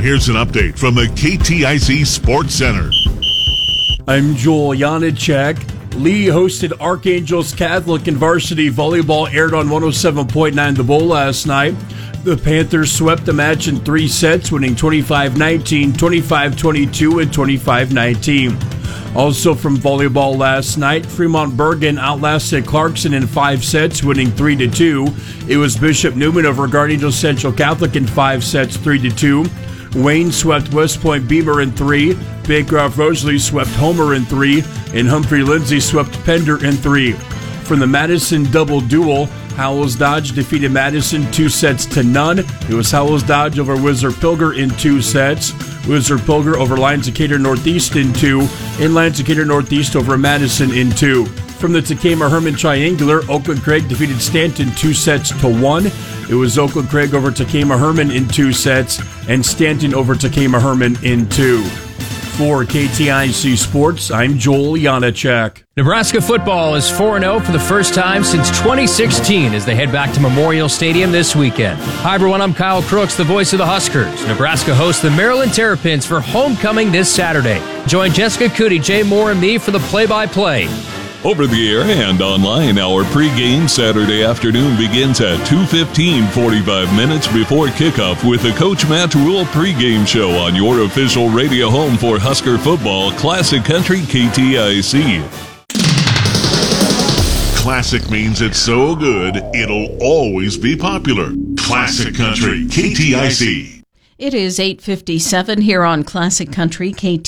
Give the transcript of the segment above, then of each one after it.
here's an update from the KTIC Sports Center. I'm Joel Janacek. Lee hosted Archangels Catholic, and varsity volleyball aired on 107.9 The Bull last night. The Panthers swept the match in 3 sets, winning 25-19, 25-22, and 25-19. Also from volleyball last night, Fremont Bergen outlasted Clarkson in 5 sets, winning 3-2. It was Bishop Newman over Guardian Central Catholic in 5 sets, 3-2. Wayne swept West Point Beamer in 3. Bancroft Rosalie swept Homer in 3. And Humphrey Lindsay swept Pender in 3. From the Madison double duel, Howells Dodge defeated Madison 2-0. It was Howells Dodge over Wizard Pilger in 2 sets. Wizard Pilger over Lions Decatur Northeast in 2. And Lions Decatur Northeast over Madison in 2. From the Takema Herman Triangular, Oakland Craig defeated Stanton 2-1. It was Oakland Craig over Takema Herman in 2 sets, and Stanton over Takema Herman in 2. For KTIC Sports, I'm Joel Janacek. Nebraska football is 4-0 for the first time since 2016 as they head back to Memorial Stadium this weekend. Hi everyone, I'm Kyle Crooks, the voice of the Huskers. Nebraska hosts the Maryland Terrapins for homecoming this Saturday. Join Jessica Cootie, Jay Moore, and me for the play-by-play. Over the air and online, our pregame Saturday afternoon begins at 2:15, 45 minutes before kickoff with the Coach Matt Rule pregame show on your official radio home for Husker football, Classic Country KTIC. Classic means it's so good, it'll always be popular. Classic Country KTIC. It is 8:57 here on Classic Country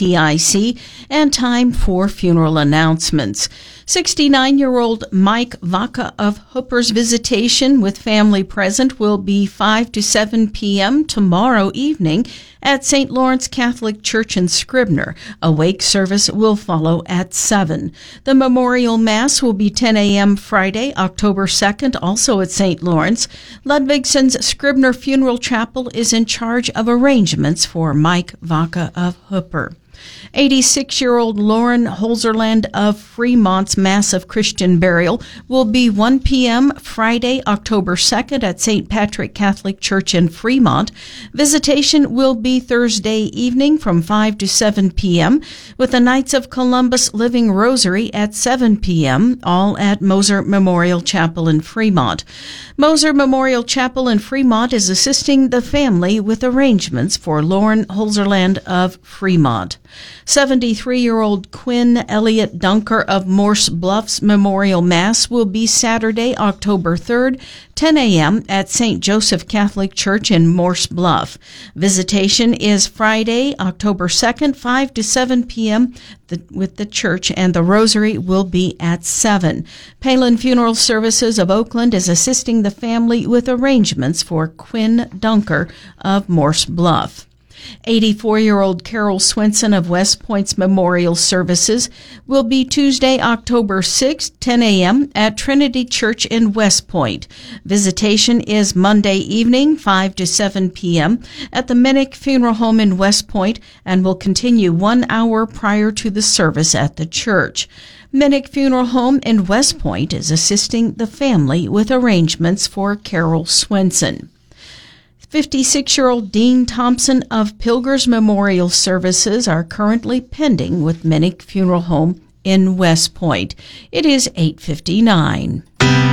KTIC, and time for funeral announcements. 69-year-old Mike Vaca of Hooper's visitation with family present will be 5 to 7 p.m. tomorrow evening at St. Lawrence Catholic Church in Scribner. A wake service will follow at 7. The memorial mass will be 10 a.m. Friday, October 2nd, also at St. Lawrence. Ludvigson's Scribner Funeral Chapel is in charge of arrangements for Mike Vaca of Hooper. 86-year-old Lauren Holzerland of Fremont's massive Christian burial will be 1 p.m. Friday, October 2nd at St. Patrick Catholic Church in Fremont. Visitation will be Thursday evening from 5 to 7 p.m. with the Knights of Columbus Living Rosary at 7 p.m., all at Moser Memorial Chapel in Fremont. Moser Memorial Chapel in Fremont is assisting the family with arrangements for Lauren Holzerland of Fremont. 73-year-old Quinn Elliott Dunker of Morse Bluffs Memorial Mass will be Saturday, October 3rd, 10 a.m. at St. Joseph Catholic Church in Morse Bluff. Visitation is Friday, October 2nd, 5 to 7 p.m. with the church, and the rosary will be at 7. Palin Funeral Services of Oakland is assisting the family with arrangements for Quinn Dunker of Morse Bluff. 84-year-old Carol Swenson of West Point's Memorial Services will be Tuesday, October 6th, 10 a.m. at Trinity Church in West Point. Visitation is Monday evening, 5 to 7 p.m. at the Minnick Funeral Home in West Point and will continue 1 hour prior to the service at the church. Minnick Funeral Home in West Point is assisting the family with arrangements for Carol Swenson. 56-year-old Dean Thompson of Pilgers Memorial Services are currently pending with Minnick Funeral Home in West Point. It is 8:59.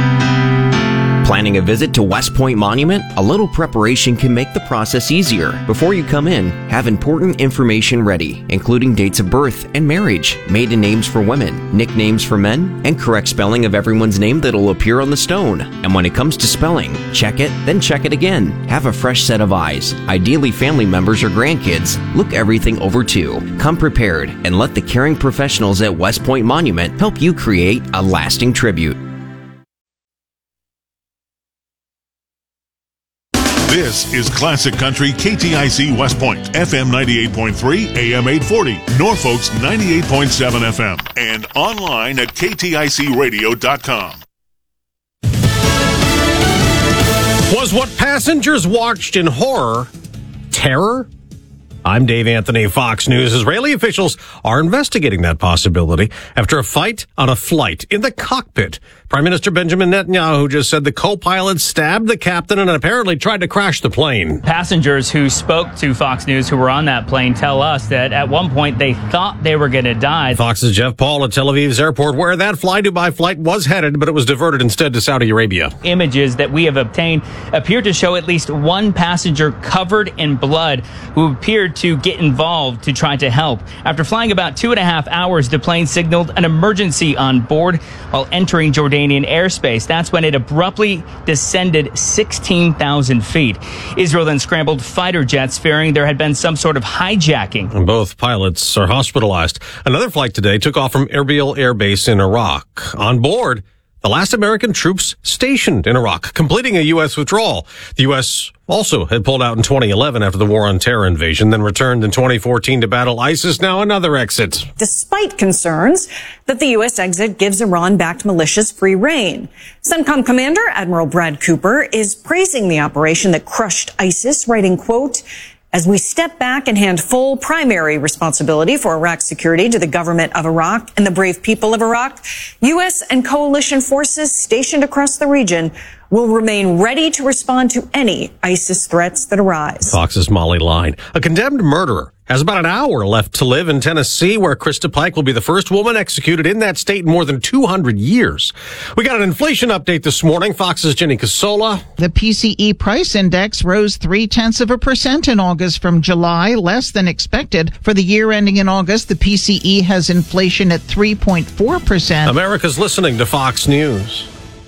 Planning a visit to West Point Monument? A little preparation can make the process easier. Before you come in, have important information ready, including dates of birth and marriage, maiden names for women, nicknames for men, and correct spelling of everyone's name that'll appear on the stone. And when it comes to spelling, check it, then check it again. Have a fresh set of eyes, ideally family members or grandkids. Look everything over too. Come prepared and let the caring professionals at West Point Monument help you create a lasting tribute. This is Classic Country KTIC West Point, FM 98.3, AM 840, Norfolk's 98.7 FM, and online at kticradio.com. Was what passengers watched in horror terror? I'm Dave Anthony, Fox News. Israeli officials are investigating that possibility after a fight on a flight in the cockpit Prime Minister Benjamin Netanyahu just said the co-pilot stabbed the captain and apparently tried to crash the plane. Passengers who spoke to Fox News who were on that plane tell us that at one point they thought they were going to die. Fox's Jeff Paul at Tel Aviv's airport, where that Fly Dubai flight was headed, but it was diverted instead to Saudi Arabia. Images that we have obtained appear to show at least one passenger covered in blood who appeared to get involved to try to help. After flying about 2.5 hours, the plane signaled an emergency on board while entering Jordanian airspace. That's when it abruptly descended 16,000 feet. Israel then scrambled fighter jets, fearing there had been some sort of hijacking. And both pilots are hospitalized. Another flight today took off from Erbil Air Base in Iraq. On board, the last American troops stationed in Iraq, completing a U.S. withdrawal. The U.S. also had pulled out in 2011 after the war on terror invasion, then returned in 2014 to battle ISIS. Now another exit. Despite concerns that the U.S. exit gives Iran-backed militias free rein. CENTCOM Commander Admiral Brad Cooper is praising the operation that crushed ISIS, writing, quote, "As we step back and hand full primary responsibility for Iraq's security to the government of Iraq and the brave people of Iraq, U.S. and coalition forces stationed across the region will remain ready to respond to any ISIS threats that arise." Fox's Molly Line. A condemned murderer has about an hour left to live in Tennessee, where Krista Pike will be the first woman executed in that state in more than 200 years. We got an inflation update this morning. Fox's Jenny Casola. The PCE price index rose 0.3% in August from July, less than expected. For the year ending in August, the PCE has inflation at 3.4%. America's listening to Fox News.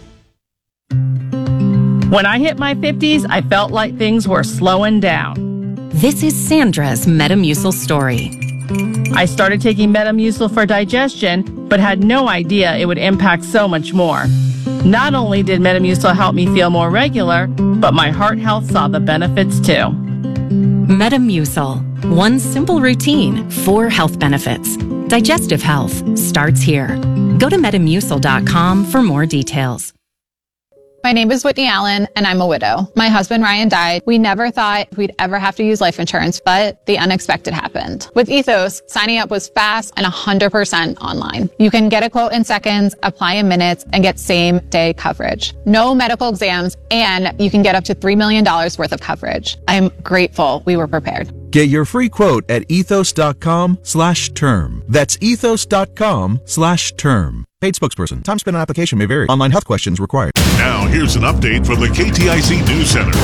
When I hit my 50s, I felt like things were slowing down. This is Sandra's Metamucil story. I started taking Metamucil for digestion, but had no idea it would impact so much more. Not only did Metamucil help me feel more regular, but my heart health saw the benefits too. Metamucil. One simple routine, 4 health benefits. Digestive health starts here. Go to Metamucil.com for more details. My name is Whitney Allen, and I'm a widow. My husband, Ryan, died. We never thought we'd ever have to use life insurance, but the unexpected happened. With Ethos, signing up was fast and 100% online. You can get a quote in seconds, apply in minutes, and get same-day coverage. No medical exams, and you can get up to $3 million worth of coverage. I'm grateful we were prepared. Get your free quote at ethos.com/term. That's ethos.com/term. Paid spokesperson. Time spent on application may vary. Online health questions required. Now, here's an update from the KTIC News Center.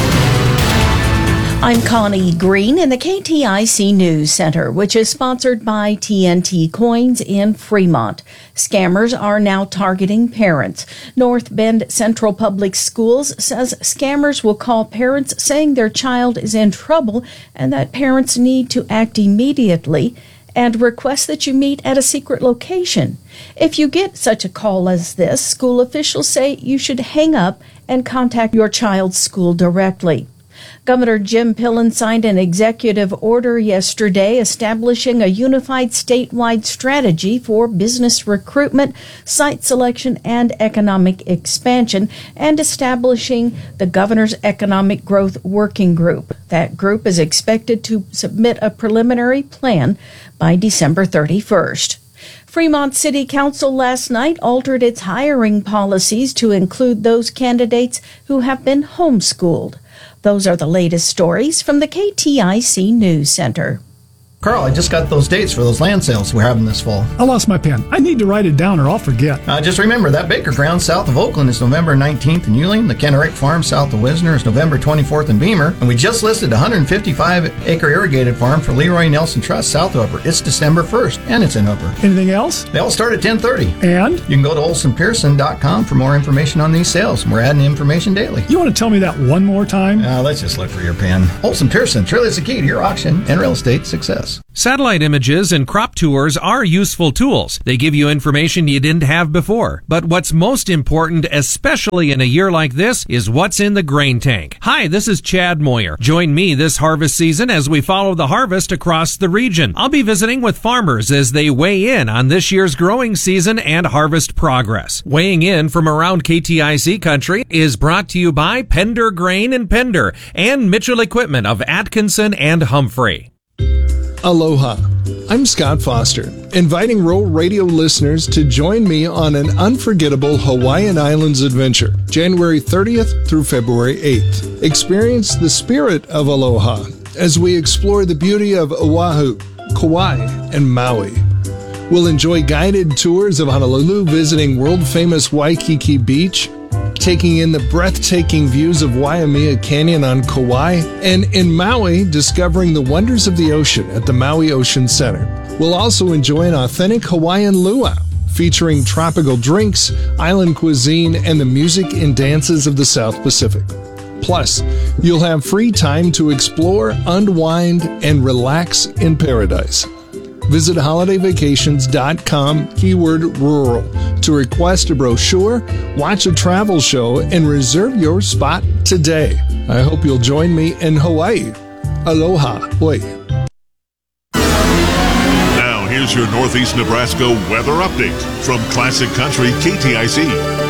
I'm Connie Green in the KTIC News Center, which is sponsored by TNT Coins in Fremont. Scammers are now targeting parents. North Bend Central Public Schools says scammers will call parents saying their child is in trouble and that parents need to act immediately and request that you meet at a secret location. If you get such a call as this, school officials say you should hang up and contact your child's school directly. Governor Jim Pillen signed an executive order yesterday establishing a unified statewide strategy for business recruitment, site selection, and economic expansion, and establishing the Governor's Economic Growth Working Group. That group is expected to submit a preliminary plan by December 31st. Fremont City Council last night altered its hiring policies to include those candidates who have been homeschooled. Those are the latest stories from the KTIC News Center. Carl, I just got those dates for those land sales we're having this fall. I lost my pen. I need to write it down or I'll forget. Just remember, that Baker Ground south of Oakland is November 19th in Yulee. The Kennerick Farm south of Wisner is November 24th in Beamer. And we just listed a 155-acre irrigated farm for Leroy Nelson Trust south of Hooper. It's December 1st, and it's in Hooper. Anything else? They all start at 10:30. And? You can go to olsonpearson.com for more information on these sales. We're adding information daily. You want to tell me that one more time? Let's just look for your pen. Olson Pearson, truly is the key to your auction and real estate success. Satellite images and crop tours are useful tools. They give you information you didn't have before. But what's most important, especially in a year like this, is what's in the grain tank. Hi, this is Chad Moyer. Join me this harvest season as we follow the harvest across the region. I'll be visiting with farmers as they weigh in on this year's growing season and harvest progress. Weighing in from around KTIC country is brought to you by Pender Grain and Pender and Mitchell Equipment of Atkinson and Humphrey. Aloha. I'm Scott Foster, inviting rural radio listeners to join me on an unforgettable Hawaiian Islands adventure, January 30th through February 8th. Experience the spirit of aloha as we explore the beauty of Oahu, Kauai, and Maui. We'll enjoy guided tours of Honolulu, visiting world-famous Waikiki Beach, taking in the breathtaking views of Waimea Canyon on Kauai, and in Maui, discovering the wonders of the ocean at the Maui Ocean Center. We'll also enjoy an authentic Hawaiian luau, featuring tropical drinks, island cuisine, and the music and dances of the South Pacific. Plus, you'll have free time to explore, unwind, and relax in paradise. Visit holidayvacations.com, keyword rural, to request a brochure, watch a travel show, and reserve your spot today. I hope you'll join me in Hawaii. Aloha. Hoi. Now, here's your Northeast Nebraska weather update from Classic Country KTIC.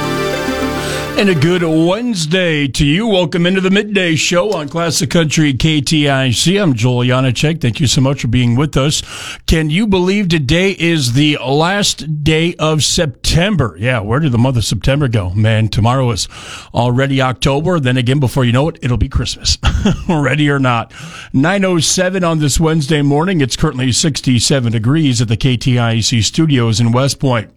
And a good Wednesday to you. Welcome into the Midday Show on Classic Country KTIC. I'm Joel Janacek. Thank you so much for being with us. Can you believe today is the last day of September? Yeah, where did the month of September go? Man, tomorrow is already October. Then again, before you know it, it'll be Christmas. Ready or not. 9:07 on this Wednesday morning. It's currently 67 degrees at the KTIC studios in West Point.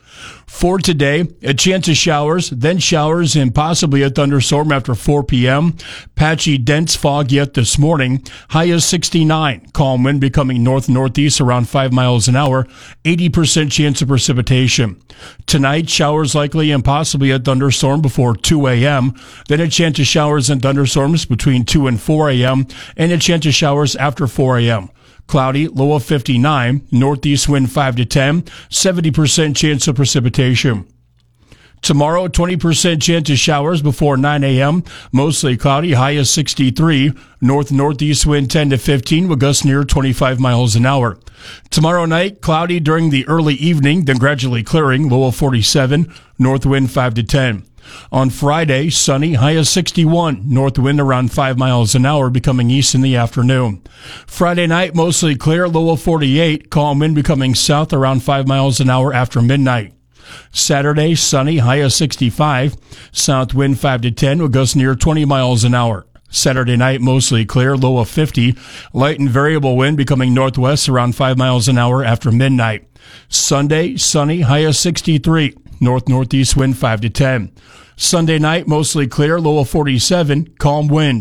For today, a chance of showers, then showers and possibly a thunderstorm after 4 p.m. Patchy, dense fog yet this morning. High is 69. Calm wind becoming north-northeast around 5 miles an hour. 80% chance of precipitation. Tonight, showers likely and possibly a thunderstorm before 2 a.m. Then a chance of showers and thunderstorms between 2 and 4 a.m. and a chance of showers after 4 a.m. Cloudy, low of 59, northeast wind 5 to 10, 70% chance of precipitation. Tomorrow, 20% chance of showers before 9 a.m., mostly cloudy, high of 63, northeast wind 10 to 15, with gusts near 25 miles an hour. Tomorrow night, cloudy during the early evening, then gradually clearing, low of 47, north wind 5 to 10. On Friday, sunny, high of 61, north wind around 5 miles an hour, becoming east in the afternoon. Friday night, mostly clear, low of 48, calm wind becoming south around 5 miles an hour after midnight. Saturday, sunny, high of 65, south wind 5 to 10, with gusts near 20 miles an hour. Saturday night, mostly clear, low of 50, light and variable wind becoming northwest around 5 miles an hour after midnight. Sunday, sunny, high of 63, northeast wind 5 to 10. Sunday night, mostly clear, low of 47, calm wind.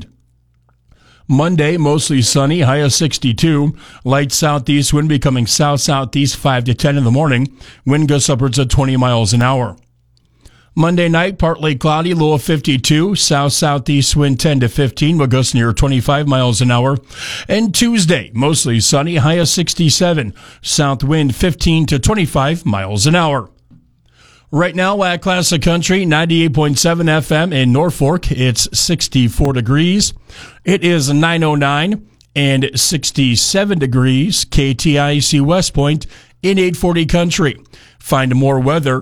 Monday, mostly sunny, high of 62, light southeast wind becoming south-southeast 5 to 10 in the morning, wind gusts upwards of 20 miles an hour. Monday night, partly cloudy, low of 52, south-southeast wind 10 to 15, with gusts near 25 miles an hour. And Tuesday, mostly sunny, high of 67, south wind 15 to 25 miles an hour. Right now at Classic Country, 98.7 FM in Norfolk, it's 64 degrees. It is 9:09 and 67 degrees, KTIC West Point in 840 Country. Find more weather,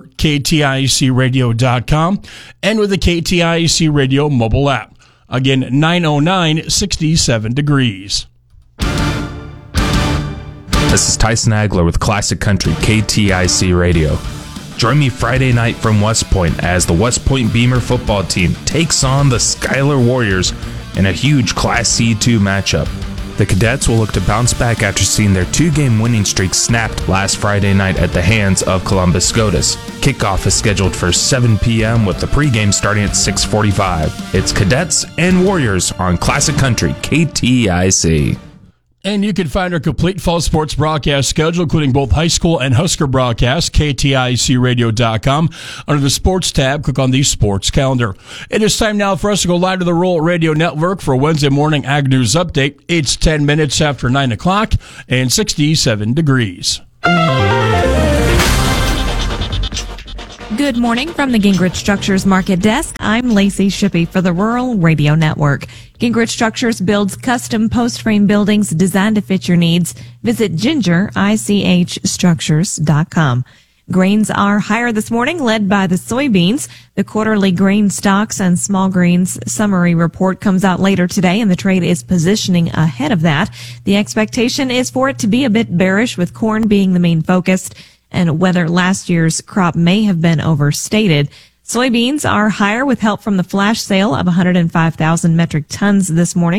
KTICradio.com, and with the KTIC Radio mobile app. Again, 9:09, 67 degrees. This is Tyson Agler with Classic Country, KTIC Radio. Join me Friday night from West Point as the West Point Beamer football team takes on the Schuyler Warriors in a huge Class C2 matchup. The Cadets will look to bounce back after seeing their 2-game winning streak snapped last Friday night at the hands of Columbus SCOTUS. Kickoff is scheduled for 7 p.m. with the pregame starting at 6:45. It's Cadets and Warriors on Classic Country, KTIC. And you can find our complete fall sports broadcast schedule, including both high school and Husker broadcasts, KTICradio.com. Under the sports tab, click on the sports calendar. It is time now for us to go live to the Rural Radio Network for a Wednesday morning Ag News update. It's 10 minutes after 9 o'clock and 67 degrees. Good morning from the Gingrich Structures Market Desk. I'm Lacey Shippey for the Rural Radio Network. Gingrich Structures builds custom post-frame buildings designed to fit your needs. Visit gingerichstructures.com. Grains are higher this morning, led by the soybeans. The quarterly grain stocks and small grains summary report comes out later today, and the trade is positioning ahead of that. The expectation is for it to be a bit bearish, with corn being the main focus, and whether last year's crop may have been overstated. Soybeans are higher with help from the flash sale of 105,000 metric tons this morning.